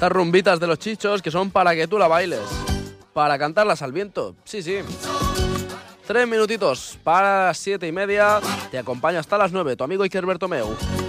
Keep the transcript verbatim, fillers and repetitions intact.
Estas rumbitas de los chichos que son para que tú la bailes. Para cantarlas al viento. Sí, sí. Tres minutitos para las siete y media. Te acompaña hasta las nueve tu amigo Iker Bertomeu.